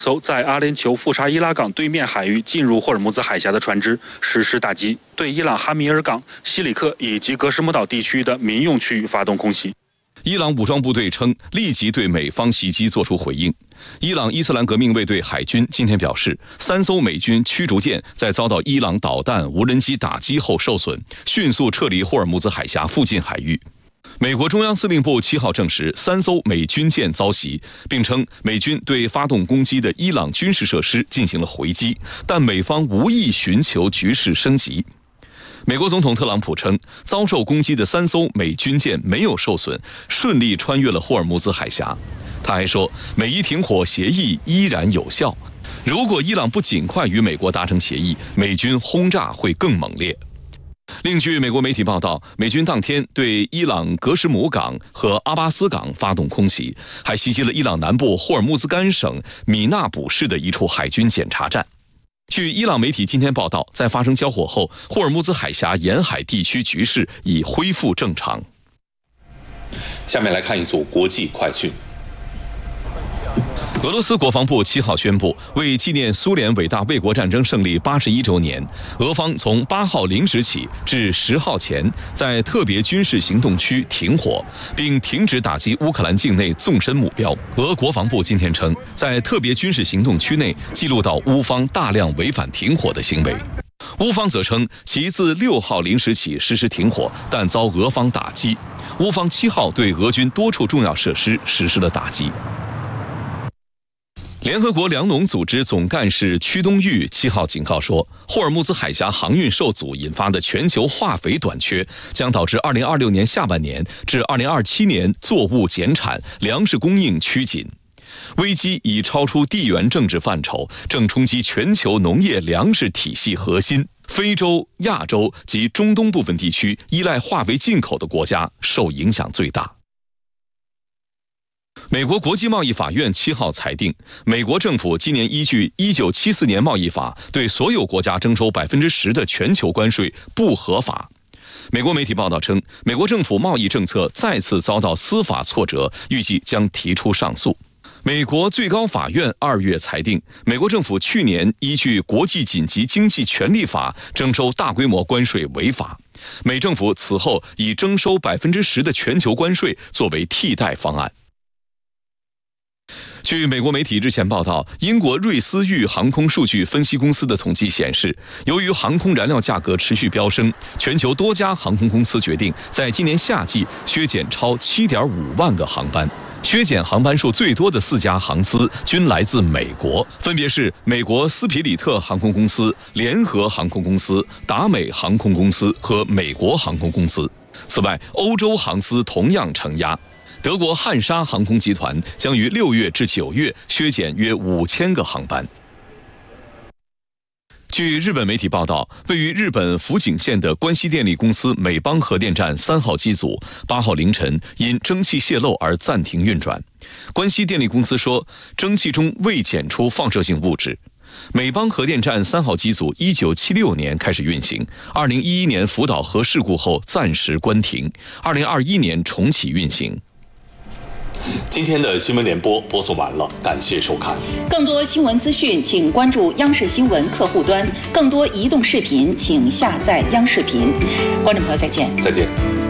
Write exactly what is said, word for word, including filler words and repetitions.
艘在阿联酋富查伊拉港对面海域进入霍尔木兹海峡的船只实施打击，对伊朗哈米尔港、西里克以及格什姆岛地区的民用区域发动空袭。 伊朗武装部队称立即对美方袭击作出回应。伊朗伊斯兰革命卫队海军今天表示，三艘美军驱逐舰在遭到伊朗导弹、无人机打击后受损，迅速撤离霍尔木兹海峡附近海域。美国中央司令部七号证实，三艘美军舰遭袭，并称美军对发动攻击的伊朗军事设施进行了回击，但美方无意寻求局势升级。美国总统特朗普称，遭受攻击的三艘美军舰没有受损，顺利穿越了霍尔木兹海峡。他还说，美伊停火协议依然有效，如果伊朗不尽快与美国达成协议，美军轰炸会更猛烈。另据美国媒体报道，美军当天对伊朗格什姆港和阿巴斯港发动空袭，还袭击了伊朗南部霍尔木兹干省米纳卜市的一处海军检查站。据伊朗媒体今天报道，在发生交火后，霍尔木兹海峡沿海地区局势已恢复正常。 下面来看一组国际快讯。 俄罗斯国防部七号宣布，为纪念苏联伟大卫国战争胜利八十一周年，俄方从八号零时起至十号前，在特别军事行动区停火，并停止打击乌克兰境内纵深目标。俄国防部今天称，在特别军事行动区内记录到乌方大量违反停火的行为。乌方则称，其自六号零时起实施停火，但遭俄方打击。乌方七号对俄军多处重要设施实施了打击。联合国粮农组织总干事屈冬玉七号警告说，霍尔木兹海峡航运受阻引发的全球化肥短缺，将导致二零二六年下半年至二零二七年作物减产，粮食供应趋紧。危机已超出地缘政治范畴，正冲击全球农业粮食体系核心。非洲、亚洲及中东部分地区依赖化肥进口的国家受影响最大。美国国际贸易法院七号裁定，美国政府今年依据一九七四年贸易法对所有国家征收百分之十的全球关税不合法。美国媒体报道称，美国政府贸易政策再次遭到司法挫折，预计将提出上诉。美国最高法院二月裁定，美国政府去年依据国际紧急经济权利法征收大规模关税违法。美政府此后以征收百分之十的全球关税作为替代方案。据美国媒体日前报道，英国瑞思域航空数据分析公司的统计显示，由于航空燃料价格持续飙升，全球多家航空公司决定在今年夏季削减超 七点五万个航班。削减航班数最多的四家航司均来自美国，分别是美国斯皮里特航空公司、联合航空公司、达美航空公司和美国航空公司。此外，欧洲航司同样承压。德国汉莎航空集团将于六月至九月削减约五千个航班。据日本媒体报道，位于日本福井县的关西电力公司美邦核电站三号机组八号凌晨因蒸汽泄漏而暂停运转。关西电力公司说，蒸汽中未检出放射性物质。美邦核电站三号机组一九七六年开始运行，二零一一年福岛核事故后暂时关停，二零二一年重启运行。 今天的新闻联播播送完了，感谢收看。 更多新闻资讯，请关注央视新闻客户端；更多移动视频，请下载央视频。观众朋友，再见。 再见。